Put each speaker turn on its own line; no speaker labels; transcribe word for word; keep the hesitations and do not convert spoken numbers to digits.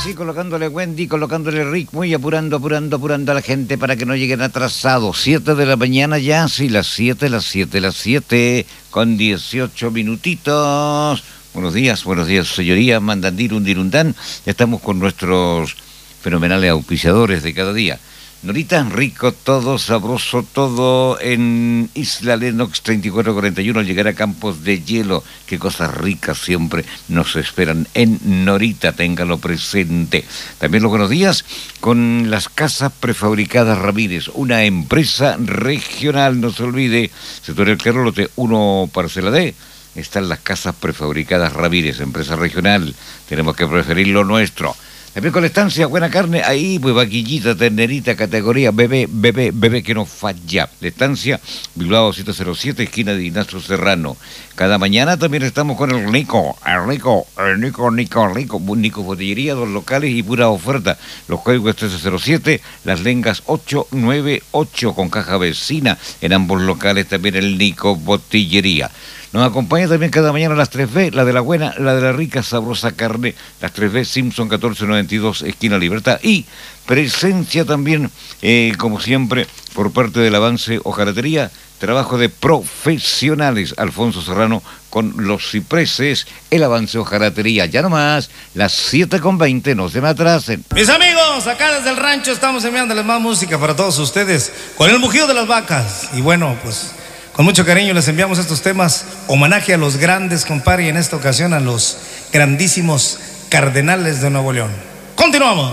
sí, colocándole Wendy, colocándole ritmo y apurando, apurando, apurando a la gente para que no lleguen atrasados. Siete de la mañana ya, sí, las siete, las siete, las siete, con dieciocho minutitos. Buenos días, buenos días, señoría, mandandir, undirundán. Ya estamos con nuestros fenomenales auspiciadores de cada día. Norita, rico todo, sabroso todo en Isla Lennox treinta y cuatro cuarenta y uno al llegar a Campos de Hielo. Qué cosas ricas siempre nos esperan en Norita, téngalo presente. También los buenos días con las Casas Prefabricadas Ramírez, una empresa regional, no se olvide, sector El Claro, lote uno, parcela D. Están las Casas Prefabricadas Ramírez, empresa regional, tenemos que preferir lo nuestro. También con la estancia, buena carne, ahí pues vaquillita, ternerita, categoría, bebé, bebé, bebé que no falla. La estancia, Bilbao siete cero siete, esquina de Ignacio Serrano. Cada mañana también estamos con el Nico, el Nico, el Nico, Nico, Nico, Nico Botillería, dos locales y pura oferta. Los códigos trece cero siete, Las Lengas ocho nueve ocho, con caja vecina. En ambos locales también el Nico Botillería. Nos acompaña también cada mañana las tres B, la de la buena, la de la rica, sabrosa carne, las tres B, Simpson catorce noventa y dos, esquina Libertad, y presencia también, eh, como siempre, por parte del Avance Hojalatería, trabajo de profesionales, Alfonso Serrano con los cipreses, el Avance Hojalatería, ya nomás, las siete con veinte, no se me atrasen.
Mis amigos, acá desde el rancho estamos enviándoles más música para todos ustedes, con el mugido de las vacas, y bueno, pues con mucho cariño les enviamos estos temas, homenaje a los grandes, compadre, y en esta ocasión a los grandísimos Cardenales de Nuevo León. Continuamos.